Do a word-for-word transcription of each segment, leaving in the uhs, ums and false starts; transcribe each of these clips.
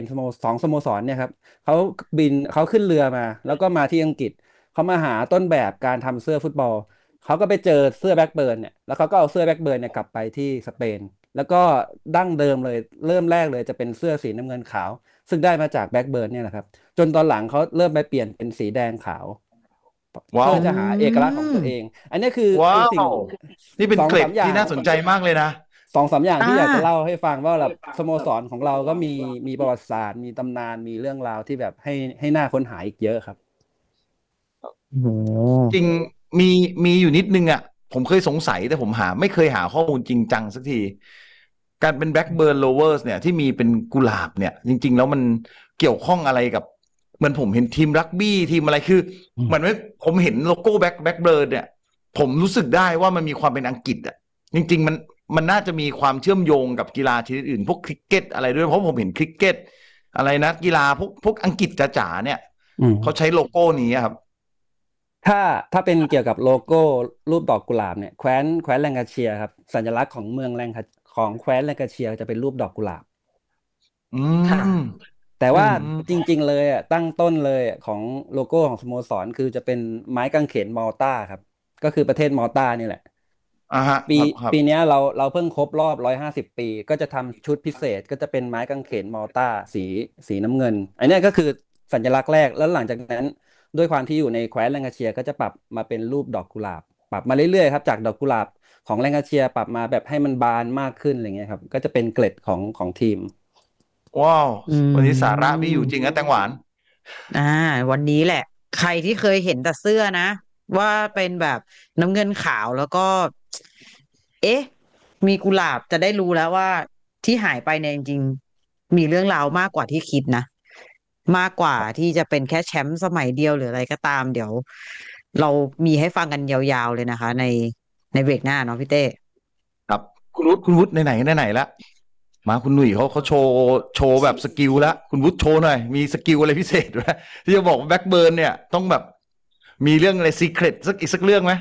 สโมสองสโมสรเนี่ยครับเขาบินเขาขึ้นเรือมาแล้วก็มาที่อังกฤษเขามาหาต้นแบบการทำเสื้อฟุตบอลเขาก็ไปเจอเสื้อแบ็คเบิร์นเนี่ยแล้วเขาก็เอาเสื้อแบ็คเบิร์นเนี่ยกลับไปที่สเปนแล้วก็ดั้งเดิมเลยเริ่มแรกเลยจะเป็นเสื้อสีน้ำเงินขาวซึ่งได้มาจากแบ็คเบิร์นเนี่ยแหละครับจนตอนหลังเขาเริ่มไปเปลี่ยนเป็นสีแดงขาวว้าวเพื่ออืจะหาเอกลักษณ์ของตัวเองมอันนี้คือว้าไอสิ่งวนี่เป็นสองเกร็ดสามอย่างที่น่าสนใจมากเลยนะสองสามอย่างอ่าที่อยากจะเล่าให้ฟังว่าแบบสโมสรของเราก็มีมีประวัติศาสตร์มีตำนานมีเรื่องราวที่แบบให้ให้น่าค้นหาอีกเยอะครับโอ้โหจริงมีมีอยู่นิดนึงอ่ะผมเคยสงสัยแต่ผมหาไม่เคยหาข้อมูลจริงจังสักทีการเป็น Blackburn Rovers เนี่ยที่มีเป็นกุหลาบเนี่ยจริงๆแล้วมันเกี่ยวข้องอะไรกับเหมือนผมเห็นทีมรักบี้ทีมอะไรคืออืมเหมือนว่าผมเห็นโลโก้แบ็คแบ็คเบิร์นเนี่ยผมรู้สึกได้ว่ามันมีความเป็นอังกฤษอ่ะจริงๆมันมันน่าจะมีความเชื่อมโยงกับกีฬาชนิดอื่นพวกคริกเก็ตอะไรด้วยเพราะผมเห็นคริกเก็ตอะไรนะกีฬาพวกพวกอังกฤษจ๋าๆเนี่ยอืมเขาใช้โลโก้นี้อะครับถ้าถ้าเป็นเกี่ยวกับโลโก้รูปดอกกุหลาบเนี่ยแคว้นแคว้นแลงคาเชียร์ครับสัญลักษณ์ของเมืองแลงคาของแคว้นแลงคาเชียร์จะเป็นรูปดอกกุหลาบอืค่ะมแต่ว่าอืมอืมจริงๆเลยอ่ะตั้งต้นเลยอะของโลโก้ของสโมสรคือจะเป็นไม้กางเขนมอลตาครับก็คือประเทศมอลตานี่แหละอ่าฮะปีครับครับปีเนี้ยเราเราเพิ่งครบรอบร้อยห้าสิบปีก็จะทำชุดพิเศษก็จะเป็นไม้กางเขนมอลตาสีสีน้ำเงินอันเนี้ยก็คือสัญลักษณ์แรกแล้วหลังจากนั้นด้วยความที่อยู่ในแคว้นแลงคาเชียร์ก็จะปรับมาเป็นรูปดอกกุหลาบปรับมาเรื่อยๆครับจากดอกกุหลาบของแลงคาเชียร์ปรับมาแบบให้มันบานมากขึ้นอะไรเงี้ยครับก็จะเป็นเกล็ดของของทีมว้าวอืวันนี้สาระมีอยู่จริงมนะแตงหวานอ่าวันนี้แหละใครที่เคยเห็นแต่เสื้อนะว่าเป็นแบบน้ำเงินขาวแล้วก็เอ๊ะมีกุหลาบจะได้รู้แล้วว่าที่หายไปเนี่ยจริงๆมีเรื่องราวมากกว่าที่คิดนะมากกว่าที่จะเป็นแค่แชมป์สมัยเดียวหรืออะไรก็ตามเดี๋ยวเรามีให้ฟังกันยาวๆเลยนะคะในในเบรกหน้าเนาะพี่เต้ครับคุณวุฒิคุณวุฒิไหนๆไหนๆละมาคุณหนุ่ยเขาเขาโชว์โชว์แบบสกิลแล้วคุณวุฒิโชว์หน่อยมีสกิลอะไรพิเศษไหมที่จะบอกแบ็กเบิร์นเนี่ยต้องแบบมีเรื่องอะไรซีเครตสักอีกสักเรื่องไหม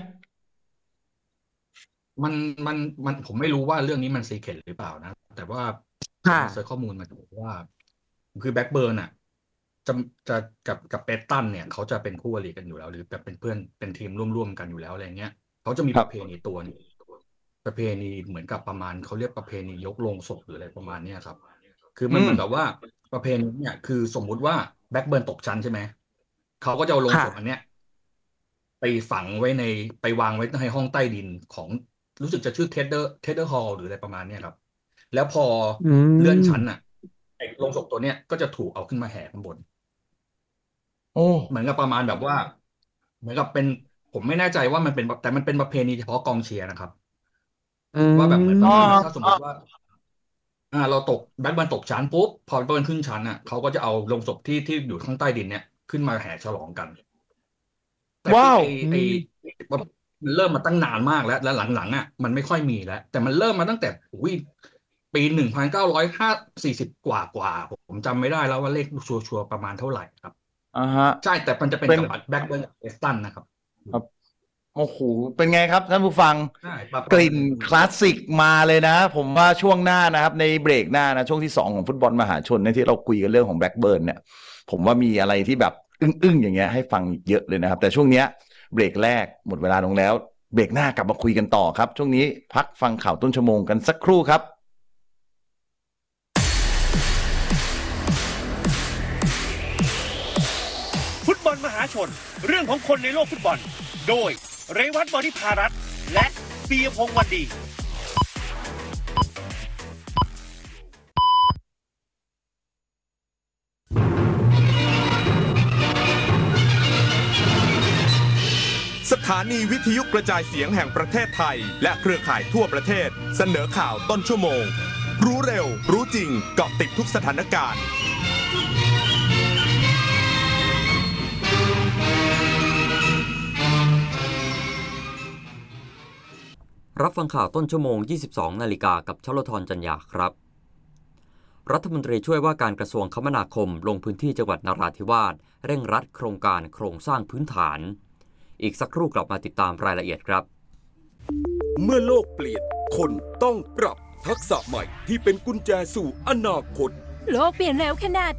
มันมันมันผมไม่รู้ว่าเรื่องนี้มันซีเคร็ตหรือเปล่านะแต่ว่าผมค่ะมาเซิร์ชข้อมูลมาดูว่าคือแบ็กเบิร์นอ่ะจะจะกับกับเปตันเนี่ยเขาจะเป็นคู่อริกันอยู่แล้วหรือแบบเป็นเพื่อนเป็นทีมร่วมๆกันอยู่แล้วอะไรเงี้ยเขาจะมีประเพครับณีตัวหนึงประเพณีเหมือนกับประมาณเขาเรียกประเพณียกโลงศพหรืออะไรประมาณเนี้ยครับคือมันเหอืมมือนกับว่าประเพณีเนี่ยคือสมมุติว่าแบ็กเบิร์นตกชั้นใช่ไหมเขาก็จะเอาโลงศพอันค่ะเนี้ย ไปฝังไว้ในไปวางไว้ในห้องใต้ดินของรู้สึกจะชื่อเทเดอร์เทเดอร์ฮอลหรืออะไรประมาณเนี้ยครับแล้วพออืเลื่อนชั้นมอ่ะไอ้โลงศพตัวเนี้ยก็จะถูกเอาขึ้นมาแห่ข้างบนโอ้เหมือนกับประมาณแบบว่าเหมือนกับเป็นผมไม่แน่ใจว่ามันเป็นแต่มันเป็นประเพณีเฉพาะกองเชียร์นะครับอืว่าแบบเหมือนปอ๋อระมาณแบบถ้าสมมอ๋อติว่าอ่าเราตกแบ็คบอลตกชั้นปุ๊บพอแบ็คบอลขึ้นชั้นอ่ะเขาก็จะเอาโลงศพที่ที่อยู่ข้างใต้ดินเนี่ยขึ้นมาแห่ฉลองกัน แต่คือว้าวไออืไอมมันเริ่มมาตั้งนานมากแล้วแล้วหลังๆอ่ะมันไม่ค่อยมีแล้วแต่มันเริ่มมาตั้งแต่อุ้ยปีหนึ่งพันเก้าร้อยห้าสี่สิบกว่ากว่าผมจำไม่ได้แล้วว่าเลขชัวร์ๆประมาณเท่าไหร่ครับอ่าฮะใช่แต่มันจะเป็นเป็นกับแบ็คเบิร์นเอสตันนะครับครับโอ้โหเป็นไงครับท่านผู้ฟังใช่ประกลิ่นประมาณคลาสสิกมาเลยนะผมว่าช่วงหน้านะครับในเบรกหน้านะช่วงที่สองของฟุตบอลมหาชนเนี่ยที่เราคุยกันเรื่องของแบล็กเบิร์นเนี่ยผมว่ามีอะไรที่แบบอึ้งๆอย่างเงี้ยให้ฟังเยอะเลยนะครับแต่ช่วงเนี้ยเบรกแรกหมดเวลาลงแล้วเบรกหน้ากลับมาคุยกันต่อครับช่วงนี้พักฟังข่าวต้นชั่วโมงกันสักครู่ครับฟุตบอลมหาชนเรื่องของคนในโลกฟุตบอลโดยเรวัตบริภารัตน์และปียพงษ์วันดีสถานีวิทยุกระจายเสียงแห่งประเทศไทยและเครือข่ายทั่วประเทศเสนอข่าวต้นชั่วโมงรู้เร็วรู้จริงเกาะติดทุกสถานการณ์รับฟังข่าวต้นชั่วโมง ยี่สิบสอง นาฬิกากับชลธรจัญญาครับรัฐมนตรีช่วยว่าการกระทรวงคมนาคมลงพื้นที่จังหวัดนราธิวาสเร่งรัดโครงการโครงสร้างพื้นฐานอีกสักครู่กลับมาติดตามรายละเอียดครับเมื่อโลกเปลี่ยนคนต้องปรับทักษะใหม่ที่เป็นกุญแจสู่อนาคตโลกเปลี่ยนเร็วขนาด